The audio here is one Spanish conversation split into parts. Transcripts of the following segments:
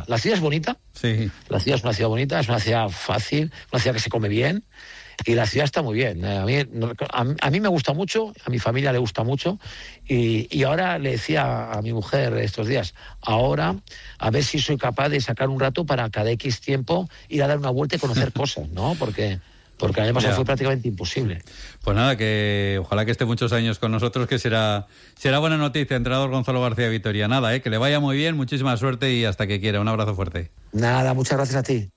La ciudad es bonita. Sí. La ciudad es una ciudad bonita, es una ciudad fácil, una ciudad que se come bien. Y la ciudad está muy bien. A mí me gusta mucho, a mi familia le gusta mucho. Y ahora le decía a mi mujer estos días, ahora a ver si soy capaz de sacar un rato para cada X tiempo ir a dar una vuelta y conocer cosas, ¿no? Porque el año pasado fue prácticamente imposible. Pues nada, que ojalá que esté muchos años con nosotros, que será buena noticia, entrenador Gonzalo García Vitoria. Nada, que le vaya muy bien, muchísima suerte y hasta que quiera. Un abrazo fuerte. Nada, muchas gracias a ti.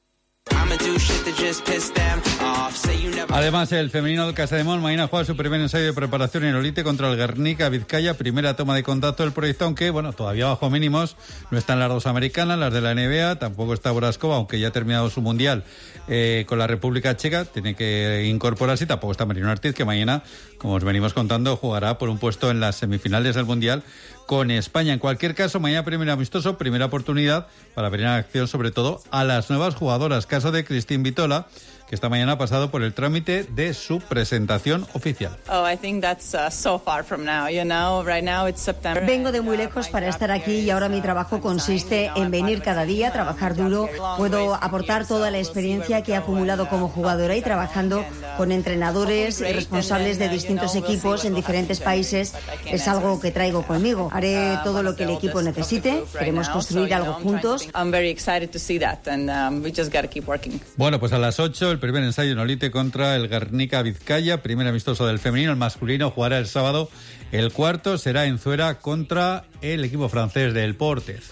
Además, el femenino del Casademón mañana juega su primer ensayo de preparación en Olite contra el Guernica Vizcaya, primera toma de contacto del proyecto, aunque bueno, todavía bajo mínimos, no están las dos americanas, las de la NBA, tampoco está Boraskova, aunque ya ha terminado su mundial con la República Checa, tiene que incorporarse, y tampoco está Marino Ortiz, que mañana, como os venimos contando, jugará por un puesto en las semifinales del mundial con España. En cualquier caso, mañana primer amistoso, primera oportunidad para ver en acción sobre todo a las nuevas jugadoras. Caso de Cristín Vitola, que esta mañana ha pasado por el trámite de su presentación oficial. Vengo de muy lejos para estar aquí y ahora mi trabajo consiste en venir cada día, trabajar duro. Puedo aportar toda la experiencia que he acumulado como jugadora y trabajando con entrenadores y responsables de distintos equipos en diferentes países. Es algo que traigo conmigo. Haré todo lo que el equipo necesite. Queremos construir algo juntos. Bueno, pues a las 8 el primer ensayo en Olite contra el Guernica Vizcaya, primer amistoso del femenino. El masculino jugará el sábado. El cuarto será en Zuera contra el equipo francés del Portez.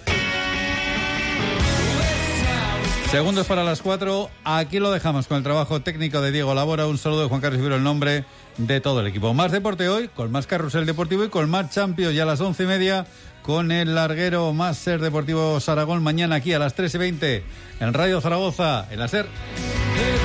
Segundos para las 4. Aquí lo dejamos con el trabajo técnico de Diego Labora. Un saludo de Juan Carlos Ibero, el nombre de todo el equipo. Más deporte hoy, con más carrusel deportivo y con más Champions. Ya a las 11:30 con el larguero más Ser Deportivo Saragón. Mañana aquí a las 3:20 en Radio Zaragoza, en la Ser.